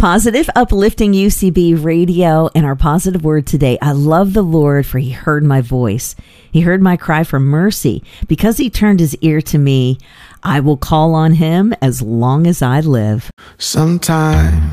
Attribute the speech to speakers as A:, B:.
A: Positive, uplifting UCB radio, and our positive word today. I love the Lord, for he heard my voice. He heard my cry for mercy. Because he turned his ear to me, I will call on him as long as I live.
B: Sometimes